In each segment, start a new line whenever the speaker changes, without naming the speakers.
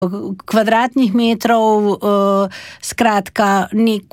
kvadratnih metrov, skratka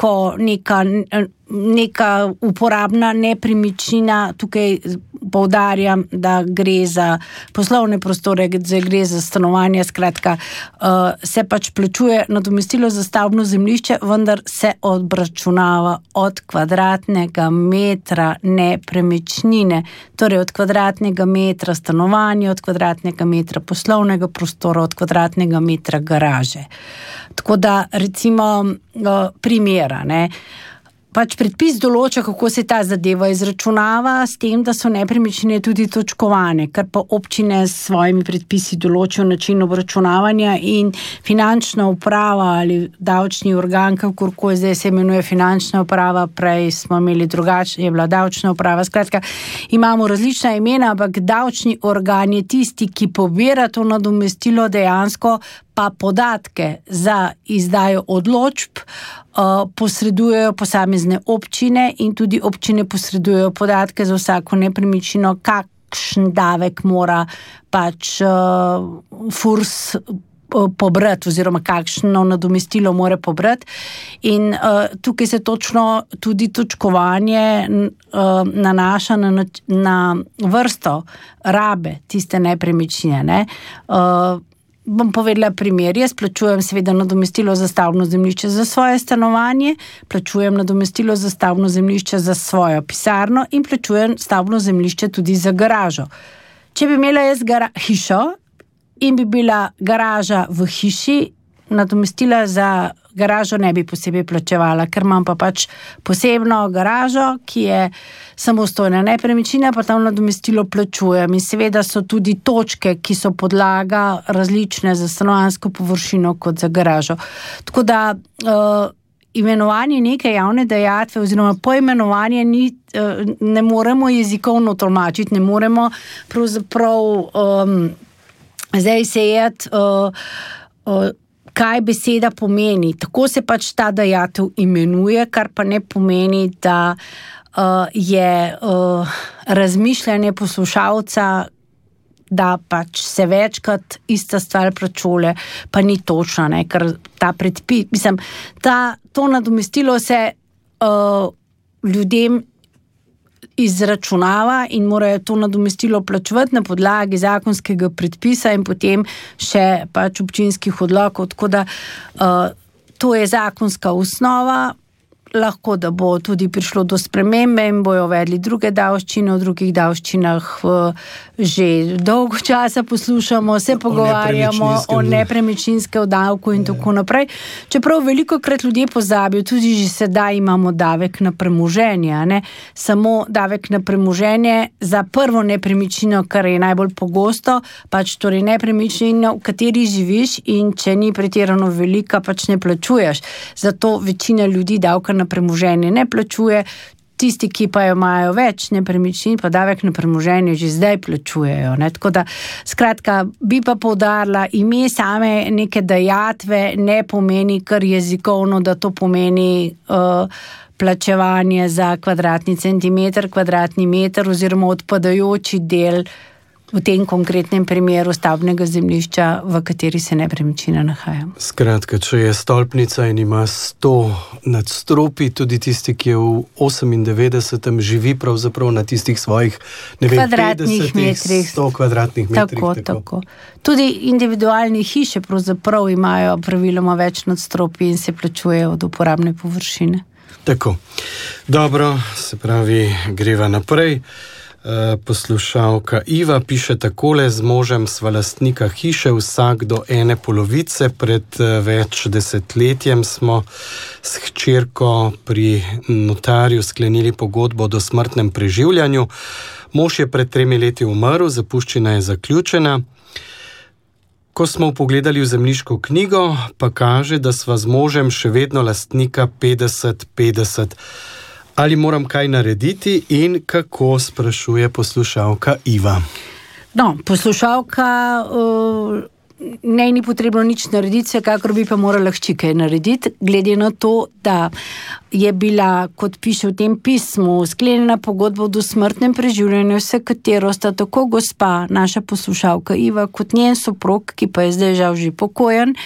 neka uporabna nepremičnina. Tukaj poudarjam, da gre za poslovne prostore, da gre za stanovanje, skratka se pač plačuje nadomestilo za stavbno zemljišče, vendar se obračunava od kvadratnega metra nepremičnine, torej od kvadratnega metra stanovanja, od kvadratnega metra poslovnega prostora, od kvadratnega metra garaže. Tako da recimo primera, ne. Pač predpis določa, kako se ta zadeva izračunava, s tem, da so nepremičnine tudi točkovane, kar pa občine s svojimi predpisi določijo način obračunavanja in finančna uprava ali davčni organ, kakorkoli zdaj se imenuje finančna uprava, prej smo imeli drugače, je bila davčna uprava, skratka, imamo različna imena, ampak davčni organ je tisti, ki pobira to nadomestilo, dejansko pa podatke za izdajo odločb posredujejo posamezne občine in tudi občine posredujejo podatke za vsako nepremičnino, kakšen davek mora pač FURS pobrati oziroma kakšno nadomestilo mora pobrati. In tukaj se točno tudi točkovanje nanaša na vrsto rabe tiste nepremičnine, ne. Bom povedala primer. Jaz plačujem seveda nadomestilo za stavbno zemljišče za svoje stanovanje, plačujem nadomestilo za stavbno zemljišče za svojo pisarno in plačujem stavbno zemljišče tudi za garažo. Če bi imela jaz hišo in bi bila garaža v hiši, nadomestila za garažo ne bi posebej plačevala, ker imam pa pač posebno garažo, ki je samostojna nepremičnina, pa tam nadomestilo plačujem. In seveda so tudi točke, ki so podlaga različne za stanovanjsko površino kot za garažo. Tako da imenovanje neke javne dajatve oziroma poimenovanje ne moremo jezikovno tolmačiti, ne moremo pravzaprav zdaj sejati kaj beseda pomeni. Tako se pač ta dajatev imenuje, kar pa ne pomeni, da je razmišljanje poslušalca, da pač se večkrat ista stvar plačuje, pa ni točna, ne, ker ta predpis, to nadomestilo se ljudem izračunava in morajo to nadomestilo plačevati na podlagi zakonskega predpisa in potem še pač občinskih odlokov, tako da to je zakonska osnova. Lahko, da bo tudi prišlo do spremembe in bojo uvedli druge davščine, v drugih davščinah že dolgo časa poslušamo, se pogovarjamo o nepremičninskem davku in tako naprej. Čeprav velikokrat ljudje pozabijo, tudi že sedaj imamo davek na premoženje, ne? Samo davek na premoženje za prvo nepremičnino, kar je najbolj pogosto, pač torej nepremičnino, v kateri živiš in če ni pretirano velika, pač ne plačuješ. Zato večina ljudi davka na premoženje ne plačuje, tisti, ki pa imajo več nepremičnin, pa davek na premoženje že zdaj plačujejo, ne? Tako da, skratka, bi pa poudarila, ime same neke dajatve ne pomeni kar jezikovno, da to pomeni plačevanje za kvadratni centimeter, kvadratni meter oziroma odpadajoči del v tem konkretnem primeru stavbnega zemljišča, v kateri se nepremičnina nahaja.
Skratka, če je stolpnica in ima 100 nadstropij, tudi tisti, ki je v 98. živi pravzaprav na tistih svojih, ne vem, 50, 100 kvadratnih metrih.
Tako. Tudi individualne hiše pravzaprav imajo praviloma več nadstropij in se plačujejo od uporabne površine.
Tako. Dobro, se pravi, greva naprej. Poslušalka Iva piše takole: z možem sva lastnika hiše, vsak do ene polovice. Pred več desetletjem smo s hčerko pri notarju sklenili pogodbo o dosmrtnem preživljanju. Mož je pred 3 leti umrl, zapuščina je zaključena. Ko smo pogledali v zemljiško knjigo, pa kaže, da sva z možem še vedno lastnika 50-50. Ali moram kaj narediti in kako, sprašuje poslušalka Iva.
No, poslušalka, ni potrebno nič narediti, vsekakor bi pa morala hči kaj narediti, glede na to, da je bila, kot piše v tem pismu, sklenjena pogodba o dosmrtnem preživljanju, s katero sta tako gospa, naša poslušalka Iva, kot njen soprog, ki pa je zdaj žal že pokojen,